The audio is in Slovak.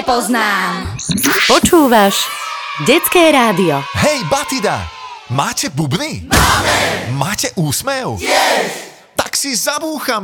nepoznám. Počúvaš Detské rádio. Hej, Batida, máte bubny? Máme! Máte úsmev? Tiež! Tak si zabúchame!